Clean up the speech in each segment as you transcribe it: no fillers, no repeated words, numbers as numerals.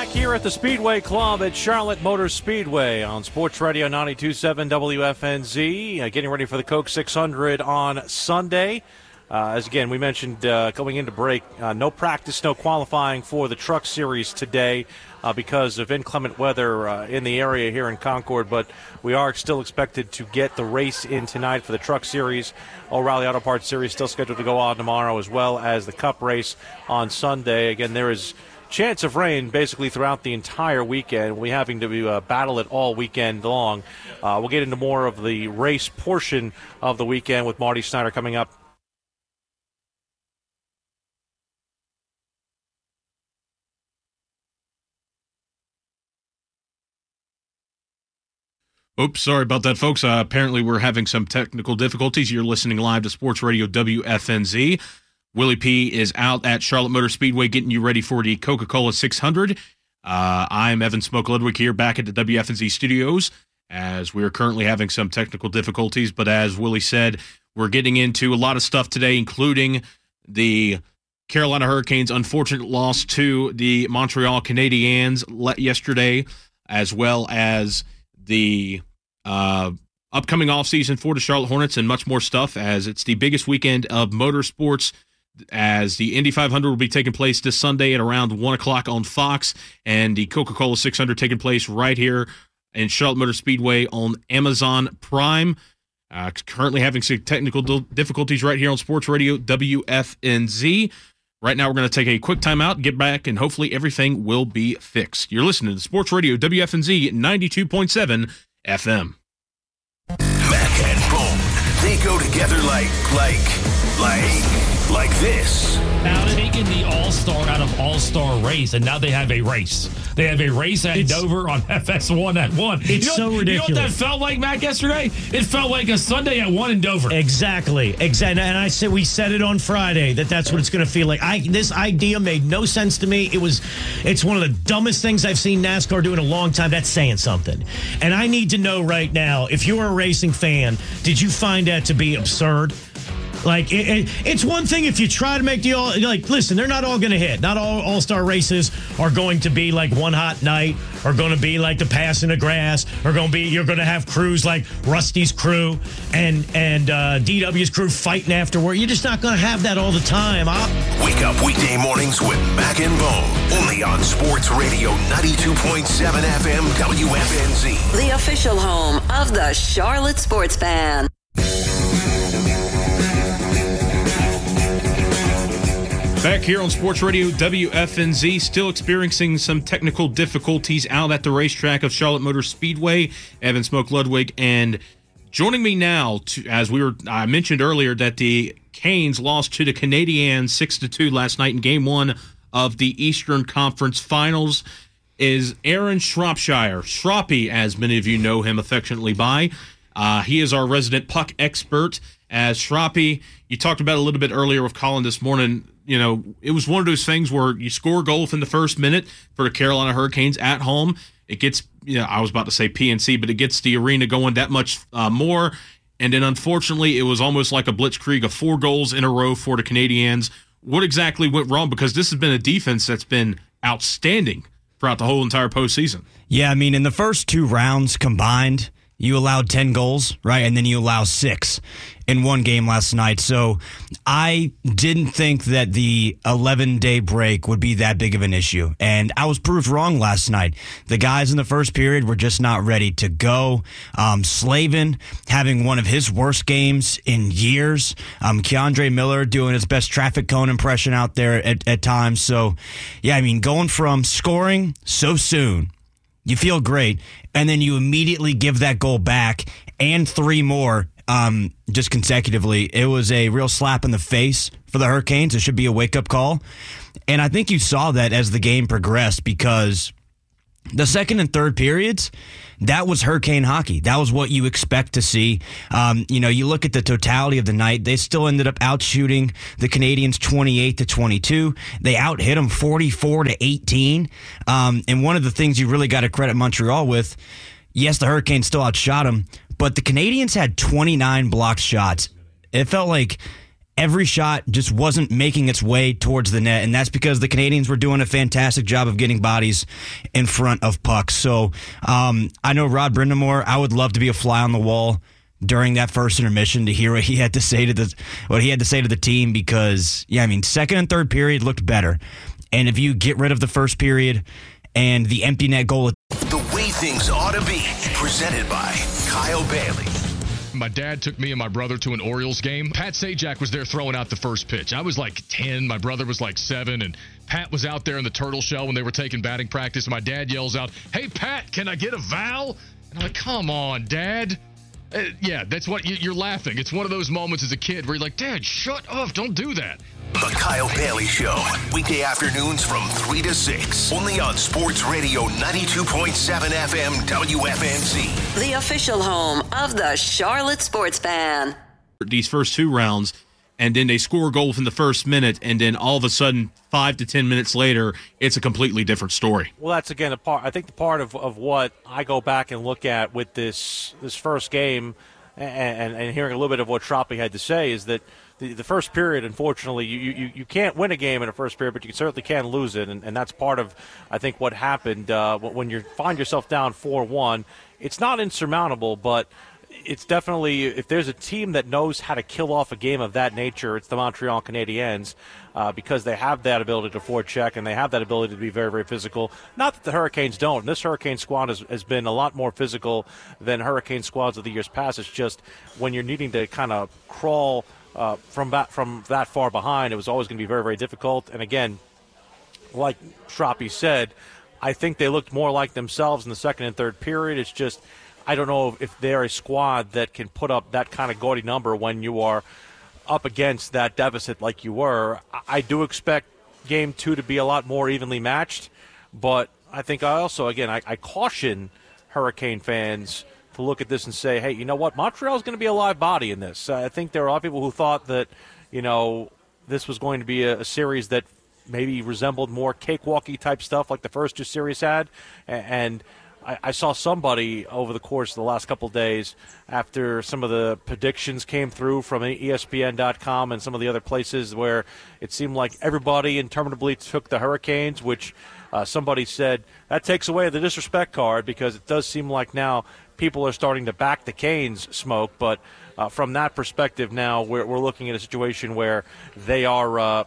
Back here at the Speedway Club at Charlotte Motor Speedway on Sports Radio 92.7 WFNZ. Getting ready for the Coke 600 on Sunday. As again, we mentioned going into break, no practice, no qualifying for the Truck Series today because of inclement weather in the area here in Concord. But we are still expected to get the race in tonight for the Truck Series. O'Reilly Auto Parts Series still scheduled to go on tomorrow, as well as the Cup race on Sunday. Again, there is chance of rain basically throughout the entire weekend. We'll be having to battle it all weekend long. We'll get into more of the race portion of the weekend with Marty Snyder coming up. Oops, sorry about that, folks. Apparently we're having some technical difficulties. You're listening live to Sports Radio WFNZ. Willie P. is out at Charlotte Motor Speedway getting you ready for the Coca-Cola 600. I'm Evan Smoke Ludwig here back at the WFNZ studios as we are currently having some technical difficulties. But as Willie said, we're getting into a lot of stuff today, including the Carolina Hurricanes' unfortunate loss to the Montreal Canadiens yesterday, as well as the upcoming offseason for the Charlotte Hornets and much more stuff, as it's the biggest weekend of motorsports, as the Indy 500 will be taking place this Sunday at around 1 o'clock on Fox, and the Coca-Cola 600 taking place right here in Charlotte Motor Speedway on Amazon Prime. Currently having some technical difficulties right here on Sports Radio WFNZ. Right now we're going to take a quick timeout, get back, and hopefully everything will be fixed. You're listening to Sports Radio WFNZ 92.7 FM. Mac and Bone, they go together like this. Now taking the All-Star out of All-Star race, and now they have a race. They have a race at Dover on FS1 at 1. It's so ridiculous. You know what that felt like, Mac, yesterday? It felt like a Sunday at 1 in Dover. Exactly. And we said it on Friday that's what it's going to feel like. This idea made no sense to me. It's one of the dumbest things I've seen NASCAR do in a long time. That's saying something. And I need to know right now, if you're a racing fan, did you find that to be absurd? Like, it's one thing if you try to make listen, they're not all going to hit. Not all All-Star races are going to be like One Hot Night, or going to be like the Pass in the Grass, or you're going to have crews like Rusty's crew and DW's crew fighting afterward. You're just not going to have that all the time. Wake up weekday mornings with Mac and Bone, only on Sports Radio 92.7 FM WFNZ. The official home of the Charlotte Sports Fan. Back here on Sports Radio WFNZ, still experiencing some technical difficulties out at the racetrack of Charlotte Motor Speedway. Evan Smoke Ludwig, and joining me now, I mentioned earlier that the Canes lost to the Canadiens 6-2 last night in Game 1 of the Eastern Conference Finals, is Aaron Shropshire. Shroppy, as many of you know him affectionately by. He is our resident puck expert. As Shroppy, you talked about a little bit earlier with Colin this morning. You know, it was one of those things where you score a goal within the first minute for the Carolina Hurricanes at home. It gets, I was about to say PNC, but it gets the arena going that much more. And then, unfortunately, it was almost like a blitzkrieg of 4 goals in a row for the Canadiens. What exactly went wrong? Because this has been a defense that's been outstanding throughout the whole entire postseason. Yeah, I mean, in the first 2 rounds combined, you allowed 10 goals, right? And then you allow 6 in one game last night. So I didn't think that the 11-day break would be that big of an issue. And I was proved wrong last night. The guys in the first period were just not ready to go. Slavin having one of his worst games in years. Keandre Miller doing his best traffic cone impression out there at times. So, yeah, I mean, going from scoring so soon, you feel great, and then you immediately give that goal back and 3 more just consecutively. It was a real slap in the face for the Hurricanes. It should be a wake-up call. And I think you saw that as the game progressed, because the second and third periods, that was Hurricane hockey. That was what you expect to see. You look at the totality of the night, they still ended up outshooting the Canadiens 28-22. They out-hit them 44-18. And one of the things you really got to credit Montreal with, yes, the Hurricanes still outshot them, but the Canadiens had 29 blocked shots. It felt like every shot just wasn't making its way towards the net, and that's because the Canadians were doing a fantastic job of getting bodies in front of pucks. So I know Rod Brindamore, I would love to be a fly on the wall during that first intermission to hear what he had to say to the team, because second and third period looked better. And if you get rid of the first period and the empty net goal, The way things ought to be, presented by Kyle Bailey. My dad took me and my brother to an Orioles game. Pat Sajak was there throwing out the first pitch. I was like 10. My brother was like 7. And Pat was out there in the turtle shell when they were taking batting practice. And my dad yells out, "Hey, Pat, can I get a vowel?" And I'm like, "Come on, Dad." Yeah, that's what you're laughing. It's one of those moments as a kid where you're like, "Dad, shut up. Don't do that." The Kyle Bailey Show, weekday afternoons from 3 to 6, only on Sports Radio 92.7 FM WFNZ. The official home of the Charlotte Sports Fan. These first 2 rounds, and then they score a goal within the first minute, and then all of a sudden, 5 to 10 minutes later, it's a completely different story. Well, that's again I think the part of what I go back and look at with this first game, and hearing a little bit of what Schroppe had to say, is that the first period, unfortunately, you can't win a game in the first period, but you certainly can lose it, and that's part of, I think, what happened when you find yourself down 4-1. It's not insurmountable, but it's definitely, if there's a team that knows how to kill off a game of that nature, it's the Montreal Canadiens, because they have that ability to forecheck and they have that ability to be very, very physical. Not that the Hurricanes don't. This Hurricane squad has been a lot more physical than Hurricane squads of the years past. It's just when you're needing to kind of crawl from that far behind, it was always going to be very, very difficult. And again, like Schroppe said, I think they looked more like themselves in the second and third period. It's just, I don't know if they're a squad that can put up that kind of gaudy number when you are up against that deficit like you were. I do expect Game 2 to be a lot more evenly matched, but I think I caution Hurricane fans to look at this and say, hey, you know what, Montreal's going to be a live body in this. I think there are a lot of people who thought that, this was going to be a series that maybe resembled more cakewalky type stuff like the first 2 series had, and I saw somebody over the course of the last couple of days, after some of the predictions came through from ESPN.com and some of the other places, where it seemed like everybody interminably took the Hurricanes, which somebody said that takes away the disrespect card, because it does seem like now people are starting to back the Canes smoke. But from that perspective now, we're looking at a situation where they are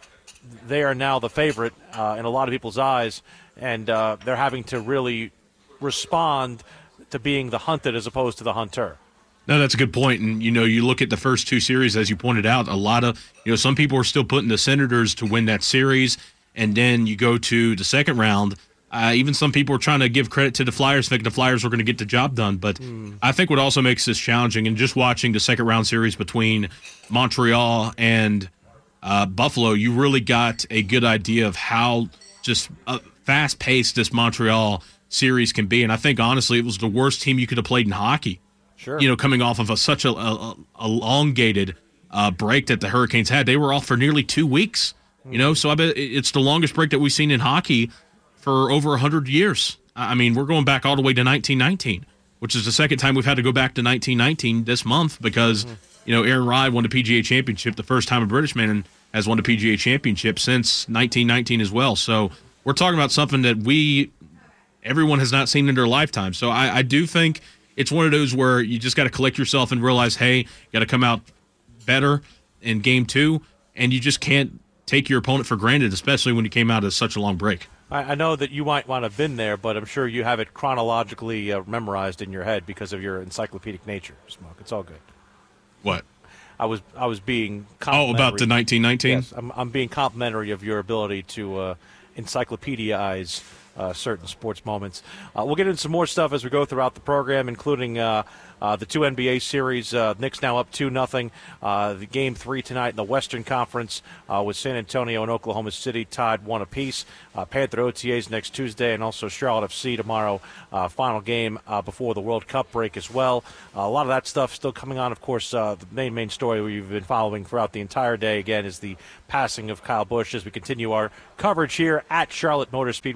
now the favorite in a lot of people's eyes, and they're having to really respond to being the hunted as opposed to the hunter. No, that's a good point. And, you look at the first 2 series, as you pointed out, a lot of, some people are still putting the Senators to win that series. And then you go to the second round. Even some people are trying to give credit to the Flyers, think the Flyers were going to get the job done. But I think what also makes this challenging, and just watching the second round series between Montreal and Buffalo, you really got a good idea of how just fast-paced this Montreal series can be. And I think, honestly, it was the worst team you could have played in hockey. Sure. Coming off of such a elongated break that the Hurricanes had. They were off for nearly 2 weeks. So I bet it's the longest break that we've seen in hockey for over 100 years. I mean, we're going back all the way to 1919, which is the second time we've had to go back to 1919 this month, because, Aaron Ride won the PGA Championship, the first time a British man has won the PGA Championship since 1919 as well. So we're talking about something that everyone has not seen in their lifetime. So I do think it's one of those where you just got to collect yourself and realize, hey, you got to come out better in Game 2, and you just can't take your opponent for granted, especially when you came out of such a long break. I know that you might want to have been there, but I'm sure you have it chronologically memorized in your head because of your encyclopedic nature, Smoke. It's all good. What? I was being complimentary. Oh, about the 1919? Yes, I'm being complimentary of your ability to encyclopediaize certain sports moments. We'll get into some more stuff as we go throughout the program, including the 2 NBA series. Knicks now up 2-0. The Game 3 tonight in the Western Conference with San Antonio and Oklahoma City tied 1 apiece. Panther OTAs next Tuesday, and also Charlotte FC tomorrow. Final game before the World Cup break as well. A lot of that stuff still coming on. Of course, the main story we've been following throughout the entire day, again, is the passing of Kyle Busch, as we continue our coverage here at Charlotte Motor Speedway and the Speedway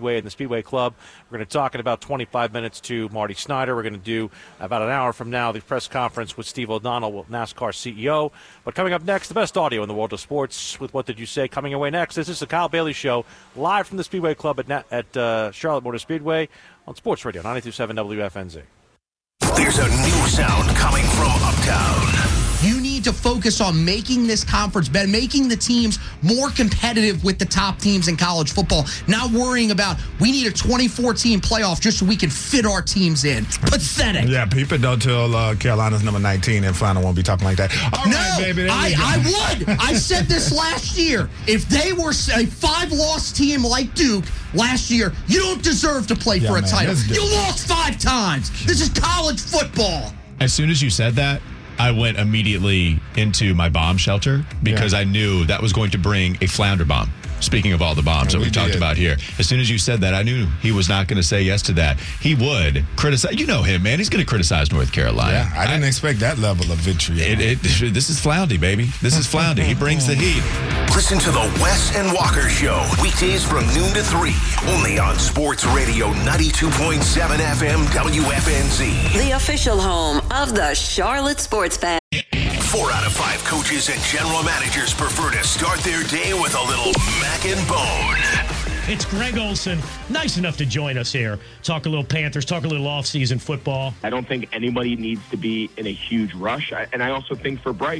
Speedway Club. We're going to talk in about 25 minutes to Marty Snyder. We're going to do about an hour from now the press conference with Steve O'Donnell, NASCAR CEO. But coming up next, the best audio in the world of sports with What Did You Say? Coming away next. This is the Kyle Bailey Show, live from the Speedway Club at Charlotte Motor Speedway on Sports Radio 92.7 WFNZ. There's a new sound coming from Uptown. You need to focus on making this conference better, making the teams more competitive with the top teams in college football, not worrying about we need a 24-team playoff just so we can fit our teams in. Pathetic. Yeah, people don't tell Carolina's number 19 and Flannel won't be talking like that. All right, baby. I would. I said this last year. If they were a 5-loss team like Duke last year, you don't deserve to play for a title. You lost 5 times. This is college football. As soon as you said that, I went immediately into my bomb shelter because I knew that was going to bring a flounder bomb. Speaking of all the bombs that we talked about here. As soon as you said that, I knew he was not going to say yes to that. He would criticize. You know him, man. He's going to criticize North Carolina. Yeah, I didn't expect that level of vitriol. This is Floundy, baby. This is Floundy. He brings the heat. Listen to the Wes and Walker Show, weekdays from noon to 3, only on Sports Radio 92.7 FM WFNZ. The official home of the Charlotte Sports Fan. 4 out of 5 coaches and general managers prefer to start their day with a little Mac and Bone. It's Greg Olson, nice enough to join us here. Talk a little Panthers, talk a little off-season football. I don't think anybody needs to be in a huge rush. And I also think for Bryce,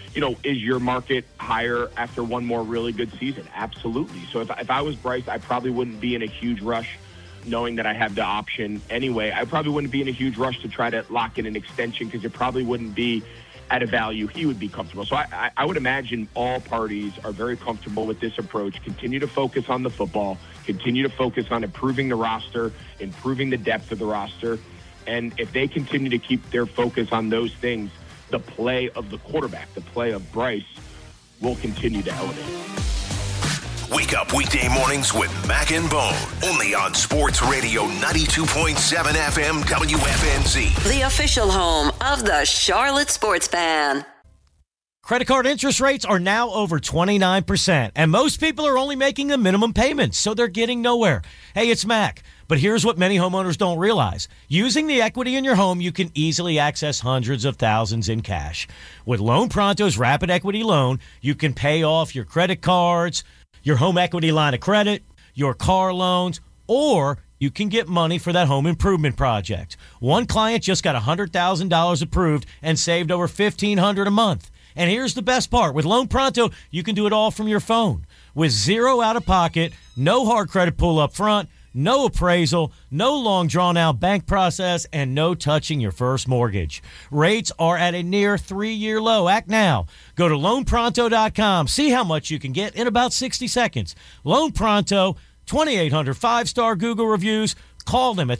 is your market higher after one more really good season? Absolutely. So if I was Bryce, I probably wouldn't be in a huge rush knowing that I have the option anyway. I probably wouldn't be in a huge rush to try to lock in an extension because it probably wouldn't be at a value he would be comfortable. So I would imagine all parties are very comfortable with this approach. Continue to focus on the football, continue to focus on improving the roster, improving the depth of the roster. And if they continue to keep their focus on those things, the play of the quarterback, the play of Bryce will continue to elevate. Wake up weekday mornings with Mac and Bone, only on Sports Radio 92.7 FM WFNZ. The official home of the Charlotte Sports Fan. Credit card interest rates are now over 29%, and most people are only making the minimum payments, so they're getting nowhere. Hey, it's Mac, but here's what many homeowners don't realize. Using the equity in your home, you can easily access hundreds of thousands in cash. With Loan Pronto's Rapid Equity Loan, you can pay off your credit cards, your home equity line of credit, your car loans, or you can get money for that home improvement project. One client just got $100,000 approved and saved over $1,500 a month. And here's the best part. With Loan Pronto, you can do it all from your phone. With zero out-of-pocket, no hard credit pull up front, no appraisal, no long drawn-out bank process, and no touching your first mortgage. Rates are at a near 3-year low. Act now. Go to loanpronto.com. See how much you can get in about 60 seconds. Loan Pronto, 2,800 5-star Google reviews. Call them at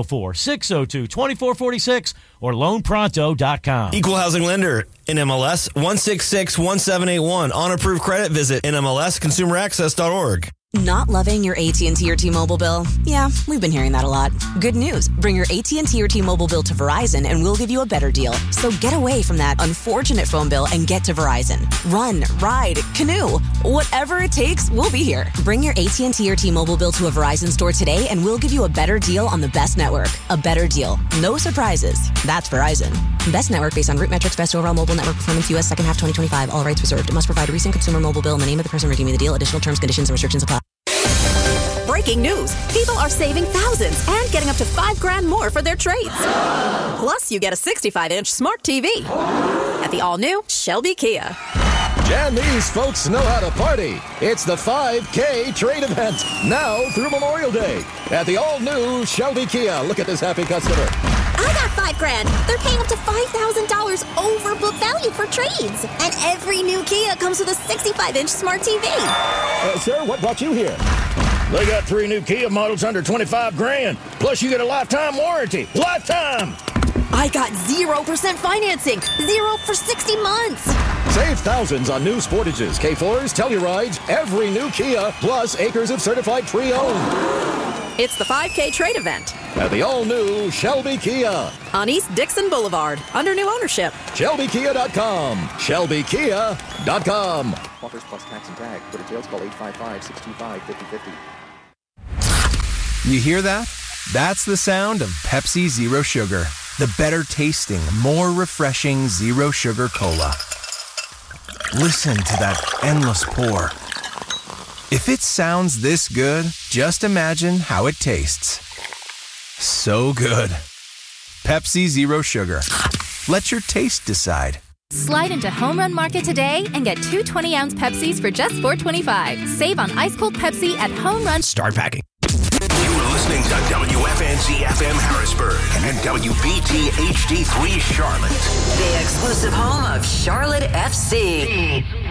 704-602-2446 or loanpronto.com. Equal housing lender, NMLS 1661781. On approved credit, visit NMLSconsumeraccess.org. Not loving your AT&T or T-Mobile bill? Yeah, we've been hearing that a lot. Good news. Bring your AT&T or T-Mobile bill to Verizon and we'll give you a better deal. So get away from that unfortunate phone bill and get to Verizon. Run, ride, canoe. Whatever it takes, we'll be here. Bring your AT&T or T-Mobile bill to a Verizon store today and we'll give you a better deal on the best network. A better deal. No surprises. That's Verizon. Best network based on root metrics, best overall mobile network performance, U.S. second half 2025. All rights reserved. It must provide a recent consumer mobile bill in the name of the person redeeming the deal. Additional terms, conditions, and restrictions apply. Breaking news. People are saving thousands and getting up to $5,000 more for their trades. Plus, you get a 65-inch smart TV at the all-new Shelby Kia. Jan, these folks know how to party. It's the 5K trade event, now through Memorial Day at the all-new Shelby Kia. Look at this happy customer. I got $5,000. They're paying up to $5,000 over book value for trades. And every new Kia comes with a 65-inch smart TV. Sir, what brought you here? They got 3 new Kia models under $25,000. Plus, you get a lifetime warranty. Lifetime! I got 0% financing. 0 for 60 months. Save thousands on new Sportages, K4s, Tellurides, every new Kia, plus acres of certified pre-owned. It's the 5K trade event at the all-new Shelby Kia on East Dixon Boulevard under new ownership. ShelbyKia.com. ShelbyKia.com. Offers plus tax and tag. For details, call 855-625-5050. You hear that? That's the sound of Pepsi Zero Sugar, the better tasting, more refreshing Zero Sugar Cola. Listen to that endless pour. If it sounds this good, just imagine how it tastes. So good. Pepsi Zero Sugar. Let your taste decide. Slide into Home Run Market today and get 2 20-ounce Pepsis for just $4.25. Save on ice-cold Pepsi at Home Run. Start packing. You're listening to WFNZ FM Harrisburg and WBT HD3 Charlotte. The exclusive home of Charlotte FC.